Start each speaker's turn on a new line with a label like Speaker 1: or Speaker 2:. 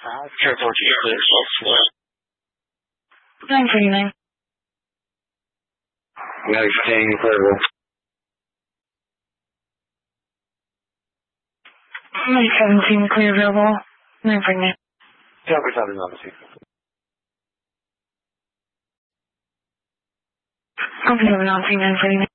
Speaker 1: Triple G clear elsewhere.
Speaker 2: 949.
Speaker 3: 915 clearable.
Speaker 2: 917 clear available. 949.
Speaker 3: Copy, copy, copy.
Speaker 2: Copy 949.